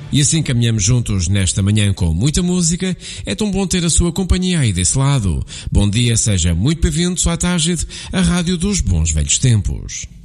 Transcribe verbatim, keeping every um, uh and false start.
E assim caminhamos juntos nesta manhã com muita música. É tão bom ter a sua companhia aí desse lado. Bom dia, seja muito bem-vindo à Tágide, a rádio dos bons velhos tempos.